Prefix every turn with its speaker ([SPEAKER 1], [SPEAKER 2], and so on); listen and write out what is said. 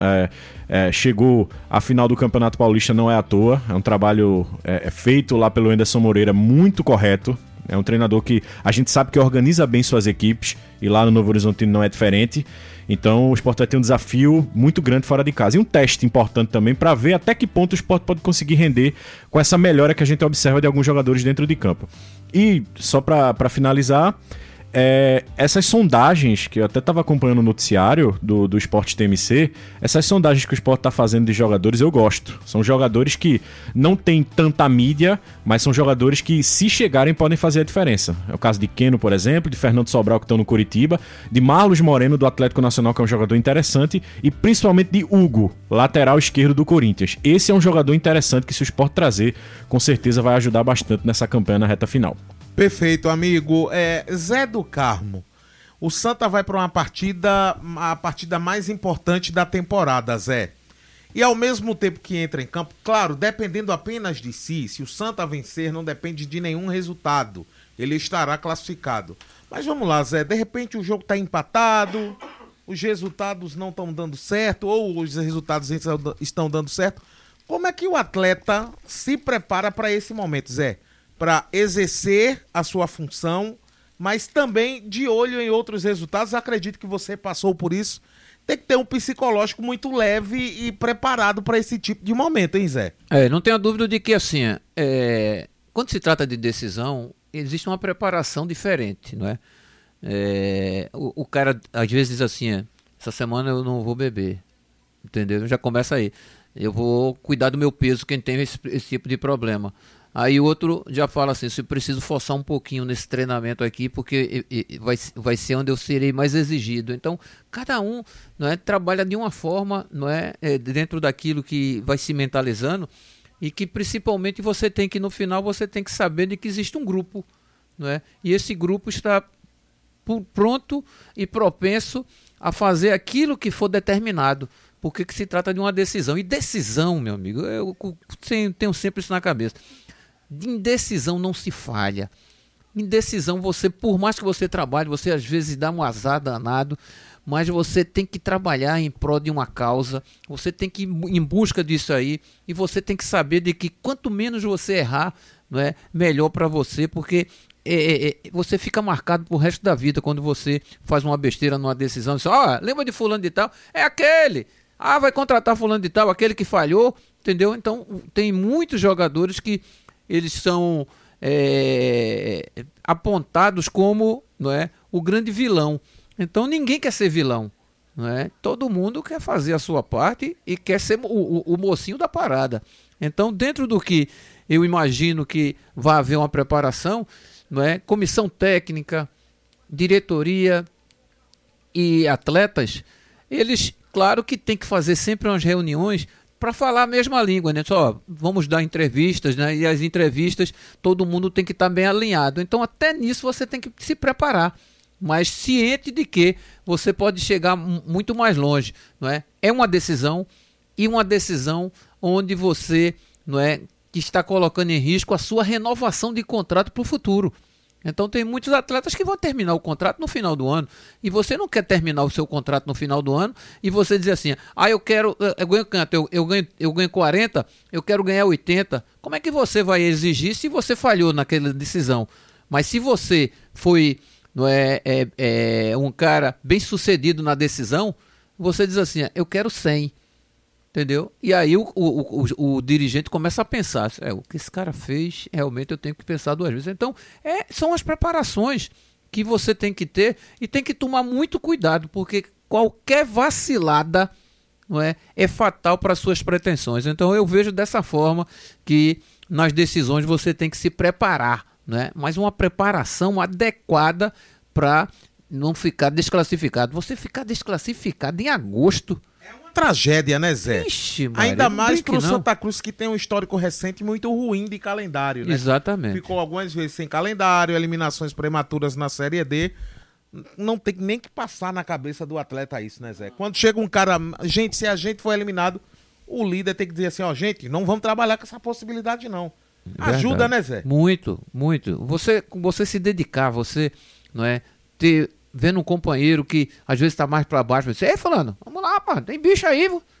[SPEAKER 1] chegou à final do Campeonato Paulista não é à toa. É um trabalho feito lá pelo Anderson Moreira muito correto. É um treinador que a gente sabe que organiza bem suas equipes e lá no Novo Horizontino não é diferente. Então o Sport vai ter um desafio muito grande fora de casa. E um teste importante também para ver até que ponto o Sport pode conseguir render com essa melhora que a gente observa de alguns jogadores dentro de campo. E só para finalizar, essas sondagens, que eu até estava acompanhando o noticiário do Sport TMC, essas sondagens que o Sport está fazendo de jogadores eu gosto. São jogadores que não têm tanta mídia, mas são jogadores que, se chegarem, podem fazer a diferença. É o caso de Keno, por exemplo, de Fernando Sobral, que estão no Coritiba, de Marlos Moreno, do Atlético Nacional, que é um jogador interessante, e principalmente de Hugo, lateral esquerdo do Corinthians. Esse é um jogador interessante que, se o Sport trazer, com certeza vai ajudar bastante nessa campanha na reta final.
[SPEAKER 2] Perfeito, amigo. Zé do Carmo, o Santa vai para a partida mais importante da temporada, Zé. E ao mesmo tempo que entra em campo, claro, dependendo apenas de si, se o Santa vencer, não depende de nenhum resultado. Ele estará classificado. Mas vamos lá, Zé, de repente o jogo está empatado, os resultados não estão dando certo, ou os resultados estão dando certo. Como é que o atleta se prepara para esse momento, Zé? Para exercer a sua função, mas também de olho em outros resultados. Acredito que você passou por isso. Tem que ter um psicológico muito leve e preparado para esse tipo de momento, hein, Zé?
[SPEAKER 3] Não tenho dúvida de que, assim, quando se trata de decisão, existe uma preparação diferente, não é? O cara, às vezes, diz assim, essa semana eu não vou beber, entendeu? Já começa aí. Eu vou cuidar do meu peso, quem tem esse tipo de problema. Aí o outro já fala assim, se eu preciso forçar um pouquinho nesse treinamento aqui, porque vai ser onde eu serei mais exigido. Então, cada um, não é, trabalha de uma forma, não é, dentro daquilo que vai se mentalizando, e que principalmente você tem que, no final, você tem que saber de que existe um grupo, não é? E esse grupo está pronto e propenso a fazer aquilo que for determinado, porque que se trata de uma decisão. E decisão, meu amigo, eu tenho sempre isso na cabeça. Em decisão não se falha. Em decisão, você, por mais que você trabalhe, você às vezes dá um azar danado, mas você tem que trabalhar em prol de uma causa, você tem que ir em busca disso aí, e você tem que saber de que quanto menos você errar, não é, melhor para você, porque você fica marcado pro resto da vida quando você faz uma besteira numa decisão. Lembra de fulano de tal? É aquele! Vai contratar fulano de tal, aquele que falhou, entendeu? Então, tem muitos jogadores que eles são apontados como, não é, o grande vilão. Então ninguém quer ser vilão, não é? Todo mundo quer fazer a sua parte e quer ser o mocinho da parada. Então, dentro do que eu imagino que vai haver uma preparação, não é? Comissão técnica, diretoria e atletas, eles, claro que tem que fazer sempre umas reuniões para falar a mesma língua, né? Vamos dar entrevistas, né? E as entrevistas, todo mundo tem que estar bem alinhado. Então, até nisso você tem que se preparar, mas ciente de que você pode chegar muito mais longe, não é? É uma decisão, e uma decisão onde você, não é, que está colocando em risco a sua renovação de contrato para o futuro. Então tem muitos atletas que vão terminar o contrato no final do ano, e você não quer terminar o seu contrato no final do ano e você dizer assim, eu ganho quanto? Eu ganho 40, eu quero ganhar 80. Como é que você vai exigir se você falhou naquela decisão? Mas se você foi, não um cara bem sucedido na decisão, você diz assim, eu quero 100. Entendeu? E aí o dirigente começa a pensar, o que esse cara fez, realmente eu tenho que pensar duas vezes. Então, são as preparações que você tem que ter, e tem que tomar muito cuidado, porque qualquer vacilada, não é fatal para suas pretensões. Então eu vejo dessa forma que nas decisões você tem que se preparar, não é? Mas uma preparação adequada para não ficar desclassificado. Você ficar desclassificado em agosto,
[SPEAKER 2] tragédia, né, Zé?
[SPEAKER 3] Ixi, Maria,
[SPEAKER 2] ainda mais pro Santa Cruz, que tem um histórico recente muito ruim de calendário, né?
[SPEAKER 3] Exatamente.
[SPEAKER 2] Ficou algumas vezes sem calendário, eliminações prematuras na Série D. Não tem nem que passar na cabeça do atleta isso, né, Zé? Quando chega um cara... Gente, se a gente for eliminado, o líder tem que dizer assim, gente, não vamos trabalhar com essa possibilidade, não. Ajuda, né, Zé?
[SPEAKER 3] Muito, muito. Você se dedicar, você, não é, ter vendo um companheiro que às vezes está mais para baixo, você, ei, fulano, vamos lá, pá, tem bicho aí,